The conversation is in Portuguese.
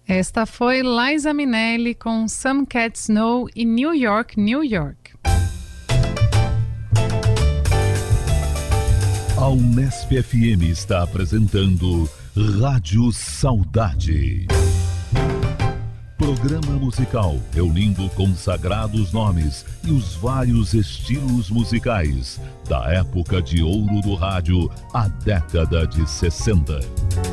Esta foi Liza Minnelli com Some Cats Know e New York, New York. A Unesp FM está apresentando Rádio Saudade. Programa musical reunindo consagrados nomes e os vários estilos musicais da época de ouro do rádio, a década de 60.